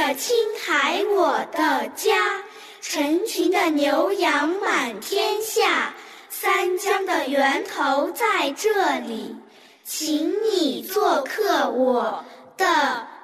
的青海我的家，成群的牛羊满天下，三江的源头在这里，请你做客我的